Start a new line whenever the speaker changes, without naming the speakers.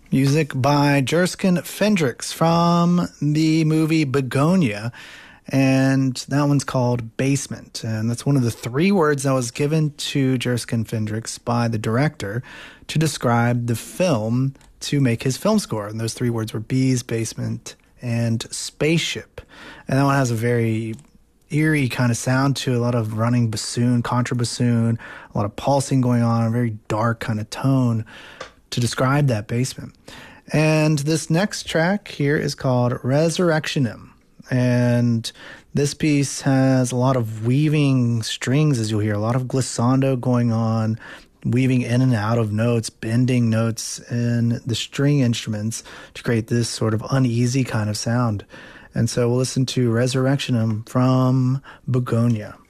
Music by Jerskin Fendrix from the movie Begonia, and that one's called Basement. And that's one of the three words that was given to Jerskin Fendrix by the director to describe the film to make his film score. And those three words were bees, basement, and spaceship. And that one has a very eerie kind of sound to it, a lot of running bassoon, contrabassoon, a lot of pulsing going on, a very dark kind of tone to describe that basement. And this next track here is called Resurrectionem. And this piece has a lot of weaving strings, as you'll hear, a lot of glissando going on, weaving in and out of notes, bending notes in the string instruments to create this sort of uneasy kind of sound. And so we'll listen to Resurrectionem from Begonia.